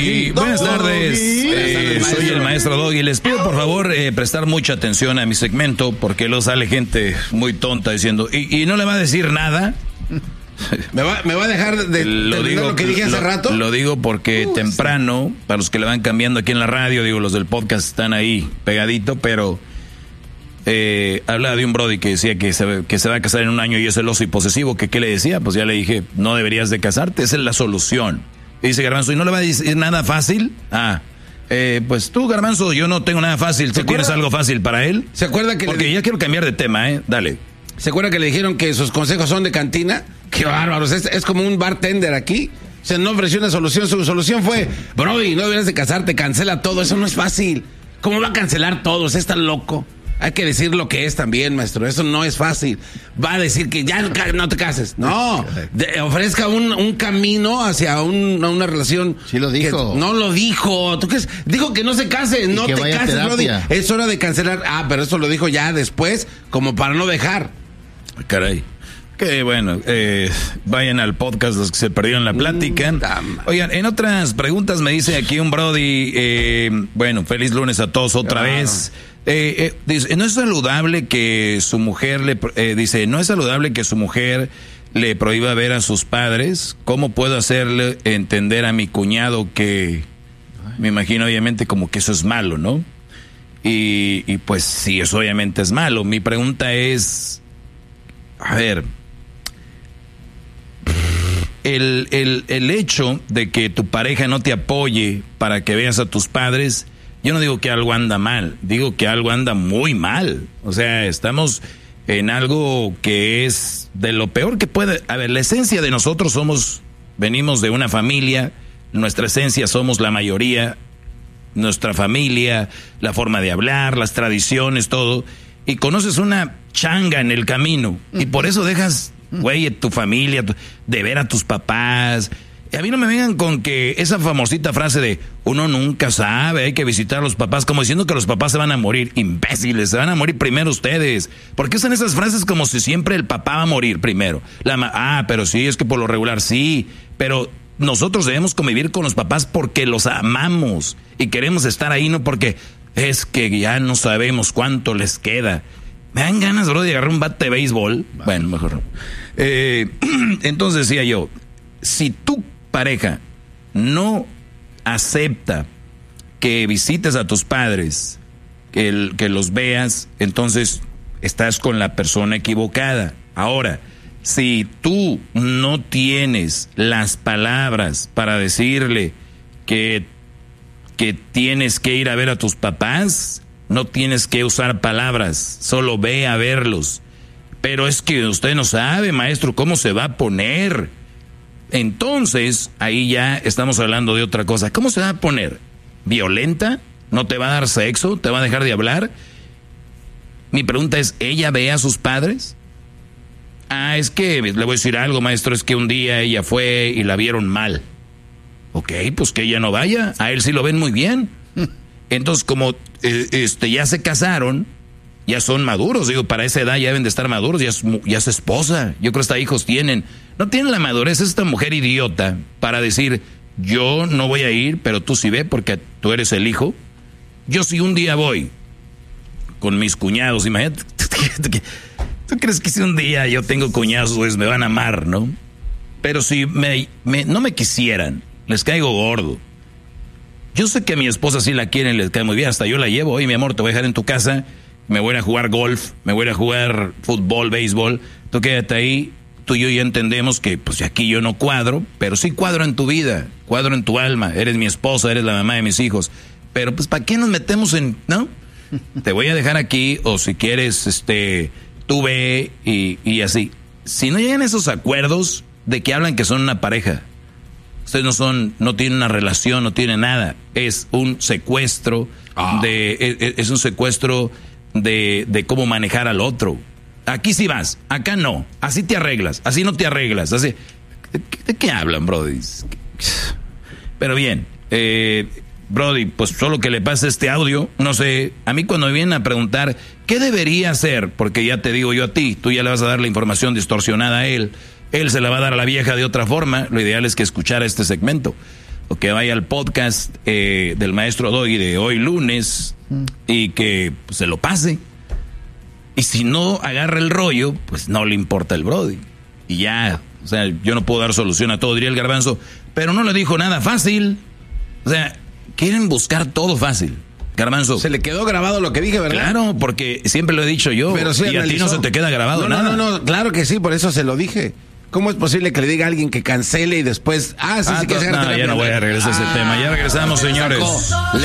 Y buenas tardes, soy el maestro Doggy. Les pido por favor prestar mucha atención a mi segmento porque luego sale gente muy tonta diciendo y no le va a decir nada. ¿Me va a dejar de lo que dije hace rato? Lo digo porque temprano, para los que le van cambiando aquí en la radio, digo, los del podcast están ahí pegadito, pero hablaba de un brody que decía que se va a casar en un año y es celoso y posesivo. ¿Qué le decía? Pues ya le dije, no deberías de casarte, esa es la solución. Y dice Garbanzo, ¿y no le va a decir nada fácil? Pues tú, Garbanzo, yo no tengo nada fácil. ¿Tú tienes algo fácil para él? ¿Se acuerda que porque ya quiero cambiar de tema, dale. ¿Se acuerda que le dijeron que sus consejos son de cantina? ¡Qué bárbaros! Es como un bartender aquí. O sea, no ofreció una solución. Su solución fue, Brody, no deberías de casarte, cancela todo. Eso no es fácil. ¿Cómo va a cancelar todo? ¿Usted está loco? Hay que decir lo que es también, maestro. Eso no es fácil. Va a decir que ya no te cases. No, ofrezca un camino hacia una relación. Sí lo dijo. No lo dijo. ¿Tú crees? Dijo que no se case. No te cases, Brody. Es hora de cancelar. Pero eso lo dijo ya después, como para no dejar. Caray. Que bueno, vayan al podcast los que se perdieron la plática. Oigan, en otras preguntas me dice aquí un Brody, bueno, feliz lunes a todos otra vez. Dice, no es saludable que su mujer le prohíba ver a sus padres. ¿Cómo puedo hacerle entender a mi cuñado que, me imagino obviamente como que eso es malo, ¿no? Y pues sí, eso obviamente es malo. Mi pregunta es, a ver, el hecho de que tu pareja no te apoye para que veas a tus padres, yo no digo que algo anda mal, digo que algo anda muy mal. O sea, estamos en algo que es de lo peor que puede. A ver, la esencia de nosotros venimos de una familia, nuestra esencia somos la mayoría, nuestra familia, la forma de hablar, las tradiciones, todo. Y conoces una changa en el camino y por eso dejas, güey, tu familia, de ver a tus papás. A mí no me vengan con que esa famosita frase de uno nunca sabe, hay que visitar a los papás, como diciendo que los papás se van a morir. Imbéciles, se van a morir primero ustedes. ¿Por qué usan esas frases como si siempre el papá va a morir primero? Pero sí, es que por lo regular sí, pero nosotros debemos convivir con los papás porque los amamos y queremos estar ahí, no porque es que ya no sabemos cuánto les queda. Me dan ganas, bro, de agarrar un bate de béisbol. Bueno, mejor no. Entonces decía yo, si tu pareja no acepta que visites a tus padres, que los veas, entonces estás con la persona equivocada. Ahora, si tú no tienes las palabras para decirle que tienes que ir a ver a tus papás, no tienes que usar palabras, solo ve a verlos. Pero es que usted no sabe, maestro, cómo se va a poner. Entonces, ahí ya estamos hablando de otra cosa. ¿Cómo se va a poner? ¿Violenta? ¿No te va a dar sexo? ¿Te va a dejar de hablar? Mi pregunta es, ¿ella ve a sus padres? Es que, le voy a decir algo, maestro, es que un día ella fue y la vieron mal. Ok, pues que ella no vaya, a él sí lo ven muy bien. Entonces, como ya se casaron, ya son maduros, digo, para esa edad ya deben de estar maduros, ya es esposa, yo creo que hasta hijos tienen. No tienen la madurez esta mujer idiota para decir, yo no voy a ir, pero tú sí ve porque tú eres el hijo. Yo sí un día voy con mis cuñados, imagínate, ¿tú crees que si un día yo tengo cuñados, pues me van a amar, no? Pero si no me quisieran, les caigo gordo. Yo sé que a mi esposa sí la quieren, les cae muy bien, hasta yo la llevo. Oye, mi amor, te voy a dejar en tu casa, me voy a ir a jugar golf, me voy a ir a jugar fútbol, béisbol, tú quédate ahí. Tú y yo ya entendemos que pues aquí yo no cuadro, pero sí cuadro en tu vida, cuadro en tu alma, eres mi esposa, eres la mamá de mis hijos. Pero pues ¿para qué nos metemos en, no? Te voy a dejar aquí, o si quieres, tú ve y así. Si no llegan esos acuerdos de que hablan que son una pareja, ustedes no tienen una relación, no tienen nada. Es un secuestro es un secuestro de cómo manejar al otro. Aquí sí vas, acá no. Así te arreglas, así no te arreglas. Así. ¿De qué hablan, Brody? Pero bien, Brody, pues solo que le pase este audio, no sé. A mí cuando me vienen a preguntar qué debería hacer, porque ya te digo yo a ti, tú ya le vas a dar la información distorsionada a él se la va a dar a la vieja de otra forma, lo ideal es que escuchara este segmento. o que vaya al podcast del maestro Doggy de hoy lunes y que pues, se lo pase. Y si no agarra el rollo, pues no le importa el Brody. Y ya, o sea, yo no puedo dar solución a todo, diría el Garbanzo, pero no le dijo nada fácil. O sea, quieren buscar todo fácil. Garbanzo. Se le quedó grabado lo que dije, ¿verdad? Claro, porque siempre lo he dicho yo. Pero sí y a ti no se te queda grabado nada. No, claro que sí, por eso se lo dije. ¿Cómo es posible que le diga a alguien que cancele y después... Ya no voy a regresar a ese tema. Ya regresamos, señores.